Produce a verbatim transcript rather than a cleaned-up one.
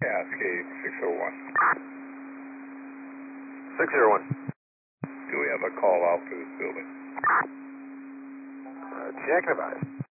Cascade six oh one. six zero one. Do we have a call out for this building? Uh, check and advise.